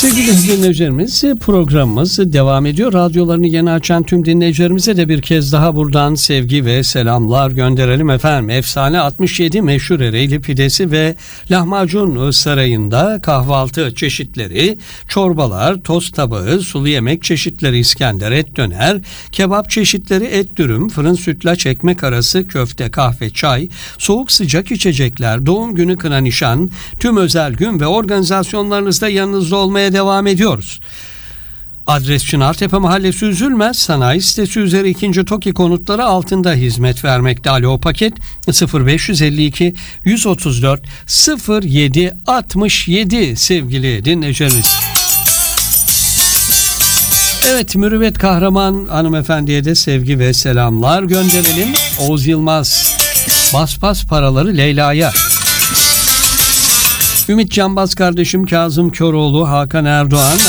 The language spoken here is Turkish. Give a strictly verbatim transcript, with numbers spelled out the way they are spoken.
Sevgili dinleyicilerimiz, programımız devam ediyor. Radyolarını yeni açan tüm dinleyicilerimize de bir kez daha buradan sevgi ve selamlar gönderelim efendim. Efsane altmış yedi meşhur Ereğli pidesi ve lahmacun sarayında kahvaltı çeşitleri, çorbalar, tost tabağı, sulu yemek çeşitleri, İskender, et döner, kebap çeşitleri, et dürüm, fırın sütlaç, ekmek arası, köfte, kahve, çay, soğuk sıcak içecekler, doğum günü, kına, nişan, tüm özel gün ve organizasyonlarınızda yanınızda olmaya devam ediyoruz. Adres Çınartepe Mahallesi Üzülmez, sanayi sitesi üzeri ikinci TOKİ konutları altında hizmet vermekte. Alo paket sıfır beş yüz elli iki yüz otuz dört sıfır yedi altmış yedi sevgili dinleyicilerimiz. Evet, Mürüvvet Kahraman hanımefendiye de sevgi ve selamlar gönderelim. Oğuz Yılmaz, bas bas paraları Leyla'ya. Ümit Canbaz kardeşim, Kazım Köroğlu, Hakan Erdoğan,